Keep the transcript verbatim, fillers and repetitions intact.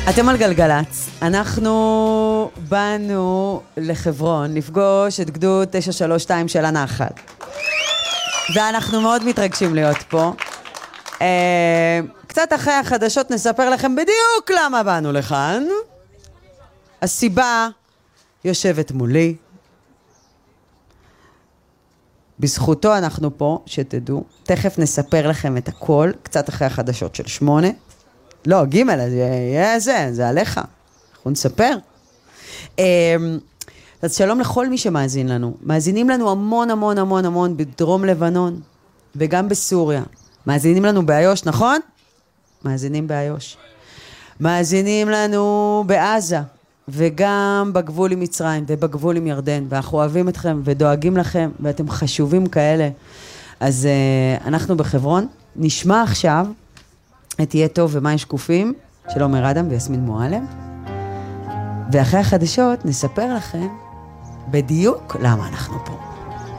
אתם על גלגלץ, אנחנו באנו לחברון לפגוש את גדוד תשע שלוש שתיים של הנחל. ואנחנו מאוד מתרגשים להיות פה. קצת אחרי החדשות נספר לכם בדיוק למה באנו לכאן. הסיבה יושבת מולי. בזכותו אנחנו פה, שתדעו. תכף נספר לכם את הכל, קצת אחרי החדשות של שמונה. לא, ג' זה יהיה זה, זה עליך. אנחנו נספר. אז שלום לכל מי שמאזין לנו. מאזינים לנו המון המון המון המון בדרום לבנון, וגם בסוריה. מאזינים לנו באיו"ש, נכון? מאזינים באיו"ש. מאזינים לנו בעזה, וגם בגבול עם מצרים, ובגבול עם ירדן. ואנחנו אוהבים אתכם ודואגים לכם, ואתם חשובים כאלה. אז uh, אנחנו בחברון. נשמע עכשיו את יהיה טוב ומה יש שקופים, של עומר אדם ויסמין מועלם. ואחרי החדשות נספר לכם בדיוק למה אנחנו פה.